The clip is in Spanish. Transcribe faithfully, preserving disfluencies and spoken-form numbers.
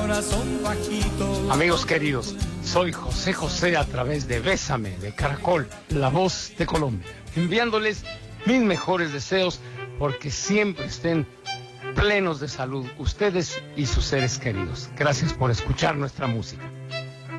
corazón bajito. Amigos queridos, soy José José a través de Bésame, de Caracol, la voz de Colombia, enviándoles mis mejores deseos porque siempre estén plenos de salud, ustedes y sus seres queridos. Gracias por escuchar nuestra música.